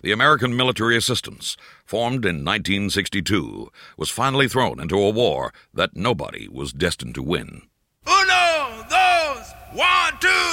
The American military assistance, formed in 1962, was finally thrown into a war that nobody was destined to win. Uno, dos, 1, 2,